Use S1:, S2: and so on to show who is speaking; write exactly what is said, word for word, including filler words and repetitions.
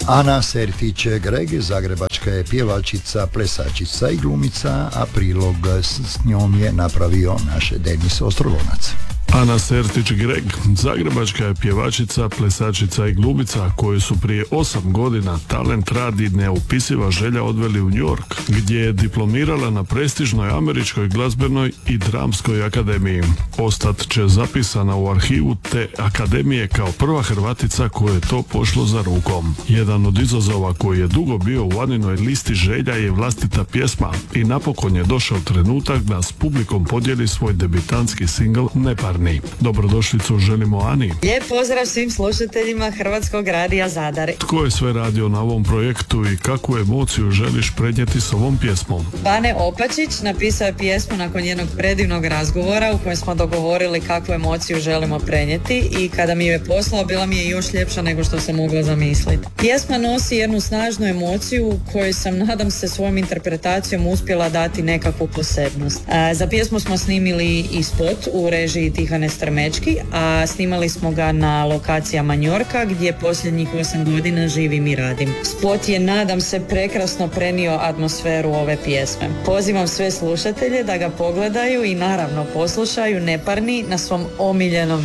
S1: Ana Sertić-Greg, zagrebačka je pjevačica, plesačica i glumica, a prilog s, s njom je napravio naš Denis Ostrogonac.
S2: Ana Sertić-Greg, zagrebačka je pjevačica, plesačica i glumica koju su prije osam godina talent, rad i neopisiva želja odveli u New York, gdje je diplomirala na prestižnoj američkoj glazbenoj i dramskoj akademiji. Ostat će zapisana u arhivu te akademije kao prva Hrvatica koju je to pošlo za rukom. Jedan od izazova koji je dugo bio u Aninoj listi želja je vlastita pjesma i napokon je došao trenutak da s publikom podijeli svoj debitantski singl Neparni. Dobrodošlicu želimo Ani.
S3: Lijep pozdrav svim slušateljima Hrvatskog radija Zadar.
S2: Tko je sve radio na ovom projektu i kakvu emociju želiš prenijeti s ovom pjesmom?
S3: Bane Opačić napisao je pjesmu nakon jednog predivnog razgovora u kojem smo dogovorili kakvu emociju želimo prenijeti i kada mi ju je poslao bila mi je još ljepša nego što sam mogla zamisliti. Pjesma nosi jednu snažnu emociju koju sam, nadam se, svojom interpretacijom uspjela dati nekakvu posebnost. A, za pjesmu smo snimili i spot u režiji Tihane Strmečki, a snimali smo ga na lokacijama Njorka gdje posljednjih osam godina živim i radim. Spot je, nadam se, prekrasno prenio atmosferu ove pjesme. Pozivam sve slušatelje da ga pogledaju i naravno poslušaju Neparni na svom omiljenom